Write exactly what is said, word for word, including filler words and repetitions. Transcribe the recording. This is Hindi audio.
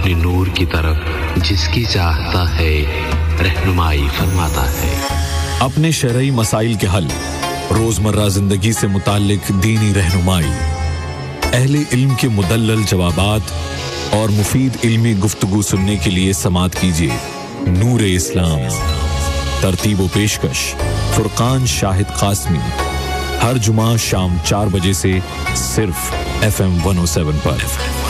अपने नूर की तरफ जिसकी चाहता है रहनुमाई फरमाता है। अपने शरई मसाइल के हल, रोजमर्रा जिंदगी से मुताल्लिक दीनी रहनुमाई, अहले इल्म के मुदल्लल जवाबात और मुफीद इल्मी गुफ्तगू सुनने के लिए समात कीजिए नूर इस्लाम। तरतीब व पेशकश फुरकान शाहिद कासमी, हर जुमा शाम चार बजे से सिर्फ F M one O seven पर।